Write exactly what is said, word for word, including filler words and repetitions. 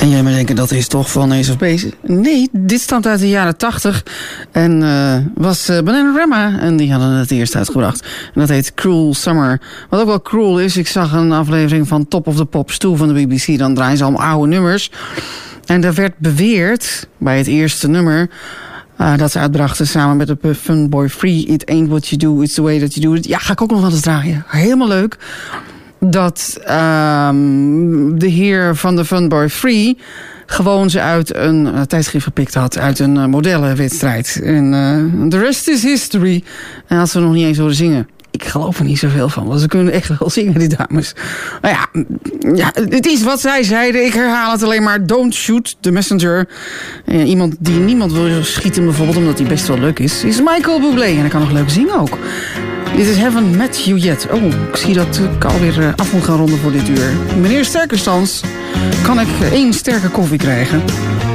En jij moet denken, dat is toch van Ace of Base? Nee, dit stamt uit de jaren tachtig. En uh, was uh, Bananarama. En die hadden het eerst uitgebracht. En dat heet Cruel Summer. Wat ook wel cruel is, ik zag een aflevering van Top of the Pops toe van de B B C. Dan draaien ze allemaal oude nummers. En er werd beweerd, bij het eerste nummer... Uh, dat ze uitbrachten samen met de Funboy Free. It ain't what you do, it's the way that you do it. Ja, ga ik ook nog wel eens draaien. Helemaal leuk. Dat um, de heer van de Funboy Free gewoon ze uit een uh, tijdschrift gepikt had. Uit een uh, modellenwedstrijd. En uh, the rest is history. En had ze nog niet eens horen zingen. Ik geloof er niet zoveel van, want ze kunnen echt wel zingen, die dames. Nou ja, ja, het is wat zij zeiden. Ik herhaal het alleen maar. Don't shoot the messenger. Uh, iemand die niemand wil schieten, bijvoorbeeld, omdat hij best wel leuk is, is Michael Bublé. En hij kan nog leuk zingen ook. Dit is Haven't Met You Yet. Oh, ik zie dat ik alweer af moet gaan ronden voor dit uur. Meneer Sterkenstans, kan ik één sterke koffie krijgen?